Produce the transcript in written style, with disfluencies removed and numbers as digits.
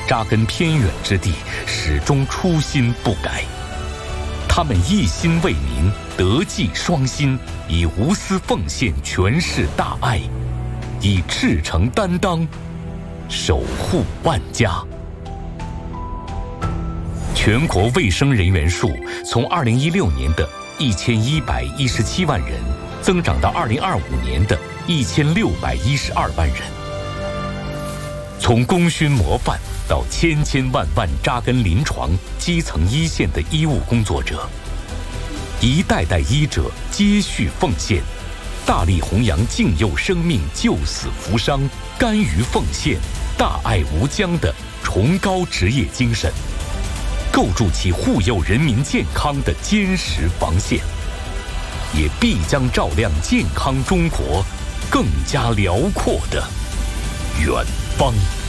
扎根偏远之地，始终初心不改。他们一心为民，德技双馨，以无私奉献诠释大爱，以赤诚担当守护万家。全国卫生人员数从2016年的1117万人增长到2025年的1612万人。从功勋模范到千千万万扎根临床、基层一线的医务工作者，一代代医者接续奉献，大力弘扬敬佑生命、救死扶伤、甘于奉献、大爱无疆的崇高职业精神，构筑起护佑人民健康的坚实防线，也必将照亮健康中国更加辽阔的远方。